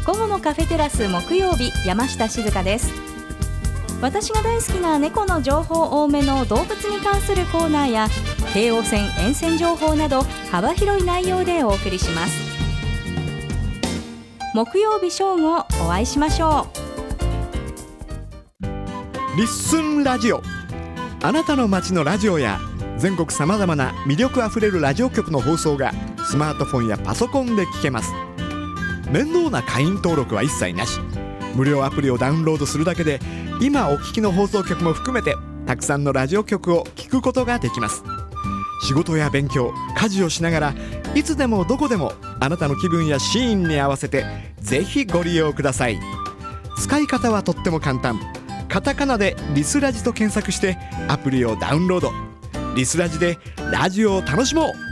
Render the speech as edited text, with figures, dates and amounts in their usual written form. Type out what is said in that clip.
午後のカフェテラス木曜日、山下静香です。私が大好きな猫の情報多めの動物に関するコーナーや京王線沿線情報など幅広い内容でお送りします。木曜日正午お会いしましょう。リッスンラジオ、あなたの街のラジオや全国さまざまな魅力あふれるラジオ局の放送がスマートフォンやパソコンで聞けます。面倒な会員登録は一切なし、無料アプリをダウンロードするだけで今お聞きの放送局も含めてたくさんのラジオ局を聞くことができます。仕事や勉強、家事をしながらいつでもどこでもあなたの気分やシーンに合わせてぜひご利用ください。使い方はとっても簡単。カタカナでリスラジと検索してアプリをダウンロード。リスラジでラジオを楽しもう。